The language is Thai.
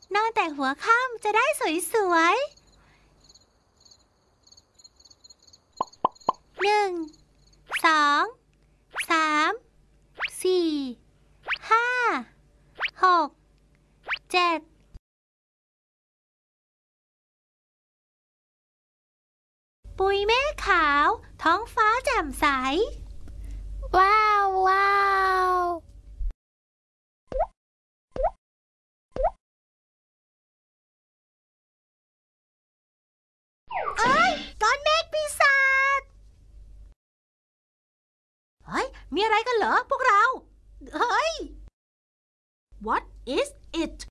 นอนแต่หัวค่ำจะได้สวยๆ1 2 3 4 5 6 7ปุยเมฆขาวท้องฟ้าแจ่มใสว้าวว้าวก้อนเมฆปีศาจเฮ้ยมีอะไรกันเหรอพวกเราเฮ้ย What is it